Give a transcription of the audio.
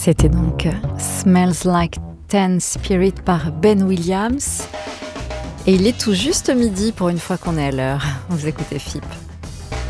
C'était donc Smells Like Teen Spirit par Ben Williams. Et il est tout juste midi pour une fois qu'on est à l'heure. Vous écoutez FIP.